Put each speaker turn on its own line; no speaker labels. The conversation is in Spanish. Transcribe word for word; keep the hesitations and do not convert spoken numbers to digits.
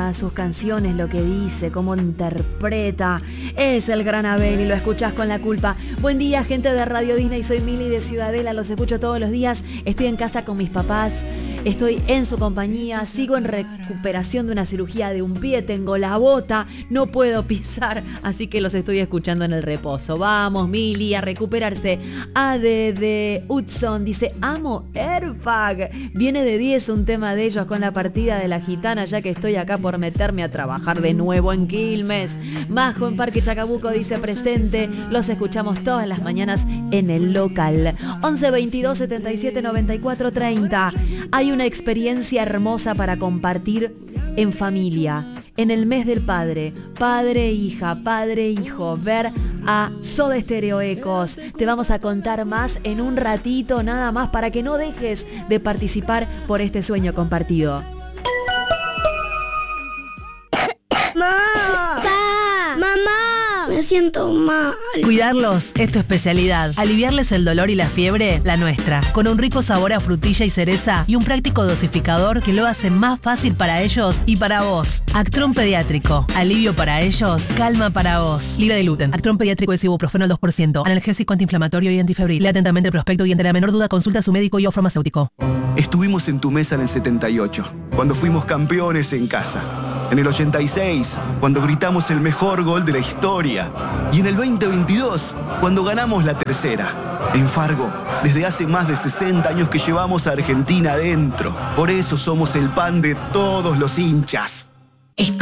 letras, sus canciones, lo que dice, cómo interpreta. Es el gran Abel y lo escuchás con La Culpa. Buen día, gente de Radio Disney. Soy Mili de Ciudadela. Los escucho todos los días. Estoy en casa con mis papás. Estoy en su compañía. Sigo en recuperación de una cirugía de un pie. Tengo la bota. No puedo pisar. Así que los estoy escuchando en el reposo. Vamos, Mili, a recuperarse. Ade de Hudson dice: amo Airbag. Viene de diez un tema de ellos con la partida de La Gitana, ya que estoy acá por meterme a trabajar de nuevo en Quilmes. Majo en Parque Chacabuco dice presente. Los escuchamos todas las mañanas en el local. once veintidós setenta y siete noventa y cuatro treinta. Hay una experiencia hermosa para compartir en familia. En el mes del padre, padre, hija, padre, hijo, ver a Soda Stereo Ecos. Te vamos a contar más en un ratito, nada más, para que no dejes de participar por este sueño compartido.
¡Mamá! ¡Pa! ¡Mamá! Me siento mal.
Cuidarlos es tu especialidad. Aliviarles el dolor y la fiebre, la nuestra. Con un rico sabor a frutilla y cereza y un práctico dosificador que lo hace más fácil para ellos y para vos. Actron Pediátrico. Alivio para ellos, calma para vos. Libre de gluten. Actron Pediátrico es ibuprofeno al dos por ciento. Analgésico, antiinflamatorio y antifebril. Lea atentamente el prospecto y ante la menor duda consulta a su médico y o farmacéutico.
Estuvimos en tu mesa en el setenta y ocho, cuando fuimos campeones en casa. En el ochenta y seis, cuando gritamos el mejor gol de la historia. Y en el veinte veintidós, cuando ganamos la tercera. En Fargo, desde hace más de sesenta años que llevamos a Argentina adentro. Por eso somos el pan de todos los hinchas.
Es